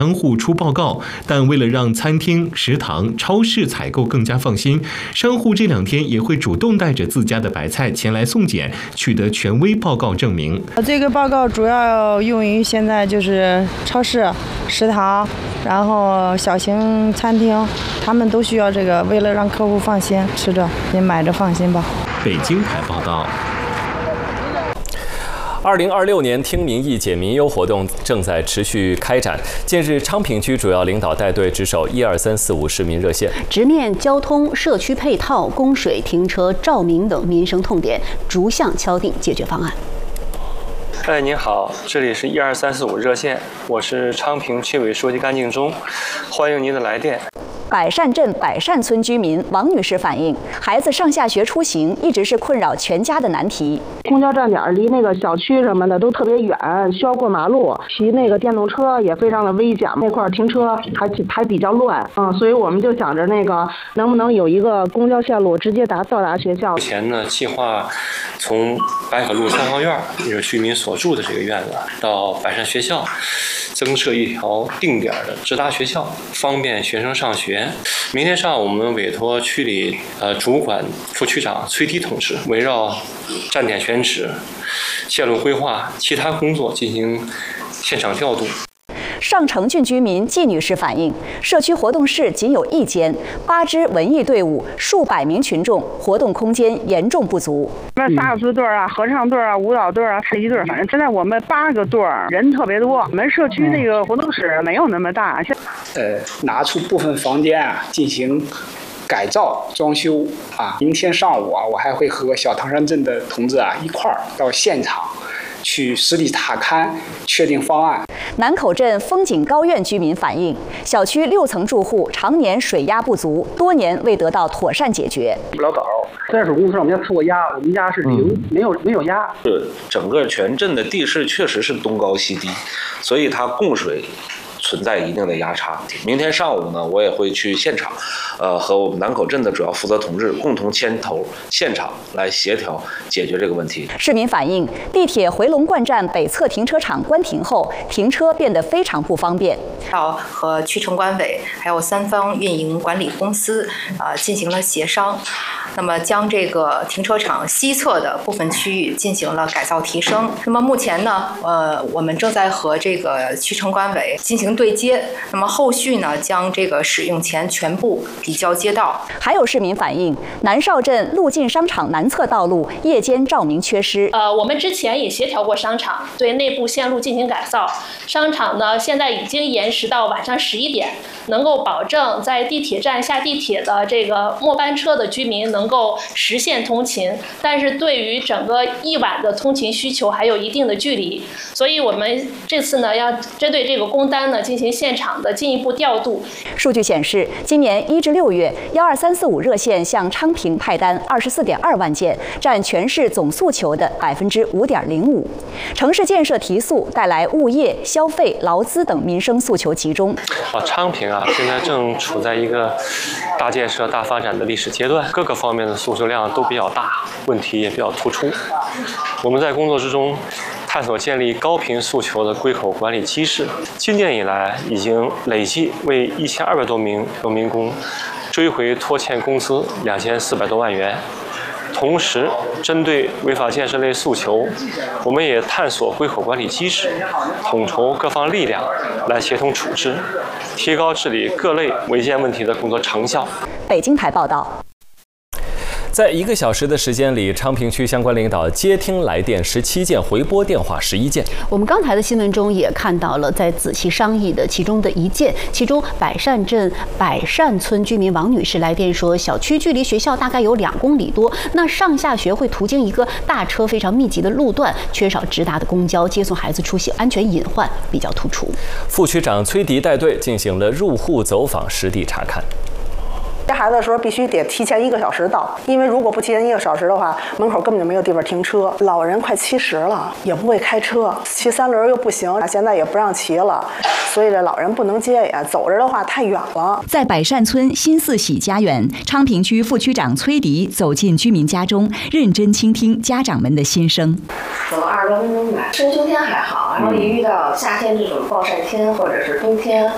商户出报告，但为了让餐厅、食堂、超市采购更加放心，商户这2天也会主动带着自家的白菜前来送检，取得权威报告证明。 这个报告主要用于现在就是超市、食堂，然后小型餐厅，他们都需要这个，为了让客户放心吃着，也买着放心吧。 北京台报道。 2026年听民意解民忧活动正在持续开展。近日，昌平区主要领导带队值守12345市民热线， 直面交通、社区配套、供水、停车、照明等民生痛点，逐项敲定解决方案。 您好，这里是12345热线，我是昌平区委书记甘敬忠，欢迎您的来电。 百善镇百善村居民王女士反映，孩子上下学出行一直是困扰全家的难题。 公交站点离那个小区什么的都特别远，需要过马路，骑那个电动车也非常的危险，那块停车还比较乱，所以我们就想着那个能不能有一个公交线路直接到达学校。 目前呢，计划从白可路3号院，也就是居民所住的这个院子，到百善学校，增设一条定点的直达学校，方便学生上学。明天上午，我们委托区里主管副区长崔迪同志，围绕站点选址、线路规划、其他工作进行现场调度。 上城郡居民季女士反映，社区活动室仅有1间，8支文艺队伍，数百名群众，活动空间严重不足。 萨克斯队啊、合唱队啊、舞蹈队啊、太极队，反正现在我们8个队人特别多。我们社区那个活动室没有那么大， 拿出部分房间啊进行改造装修啊。明天上午啊，我还会和小唐山镇的同志啊一块儿到现场去实地查勘，确定方案。 南口镇风景高院居民反映，小区6层住户常年水压不足，多年未得到妥善解决。 不了稿，在水公司我们家测过压，我们家是0，没有压。 整个全镇的地势确实是东高西低，所以它供水存在一定的压差。明天上午呢，我也会去现场，和我们南口镇的主要负责同志共同牵头现场来协调解决这个问题。 市民反映，地铁回龙观站北侧停车场关停后，停车变得非常不方便。 要和区城管委还有3方运营管理公司进行了协商，那么将这个停车场西侧的部分区域进行了改造提升。那么目前呢，我们正在和这个区城管委进行对接，那么后续呢，将这个使用权全部抵交街道。 还有市民反映，南邵镇路晋商场南侧道路夜间照明缺失。 我们之前也协调过商场对内部线路进行改造，商场呢现在已经延时到晚上11点，能够保证在地铁站下地铁的这个末班车的居民能够实现通勤，但是对于整个一晚的通勤需求还有一定的距离，所以我们这次呢要针对这个工单呢进行现场的进一步调度。 数据显示，今年1至6月，12345热线向昌平派单24.2万件，占全市总诉求的5.05%。城市建设提速带来物业、消费、劳资等民生诉求集中。 昌平啊，现在正处在一个大建设、大发展的历史阶段，各个方面的诉求量都比较大，问题也比较突出。我们在工作之中探索建立高频诉求的归口管理机制。今年以来，已经累计为1200多名农民工追回拖欠工资2400多万元。同时，针对违法建设类诉求，我们也探索归口管理机制，统筹各方力量来协同处置，提高治理各类违建问题的工作成效。 北京台报道。 在1个小时的时间里，昌平区相关领导接听来电17件，回拨电话11件。 我们刚才的新闻中也看到了，在仔细商议的其中的1件，其中百善镇百善村居民王女士来电说，小区距离学校大概有2公里多，那上下学会途经一个大车非常密集的路段，缺少直达的公交，接送孩子出行安全隐患比较突出。 副区长崔迪带队进行了入户走访，实地查看。 接孩子的时候必须得提前1个小时到，因为如果不提前1个小时的话，门口根本就没有地方停车。老人快70了，也不会开车，骑3轮又不行，现在也不让骑了，所以这老人不能接呀，走着的话太远了。 在百善村新四喜家园，昌平区副区长崔迪走进居民家中，认真倾听家长们的心声。 走了20多分钟吧，深秋天还好，然后一遇到夏天这种暴晒天或者是冬天，